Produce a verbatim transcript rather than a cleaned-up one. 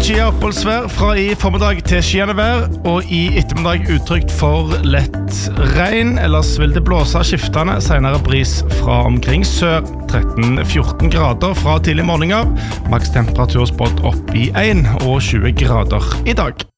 skyet oppholdsvær fra i formiddag til skyende vær, og i ettermiddag uttrykt for lett regn. Ellers vil det blåse skiftende, senere bris fra omkring sør, tretten til fjorten grader fra tidlig morgen av. Maks temperatur spådd opp i en og tjue grader i dag.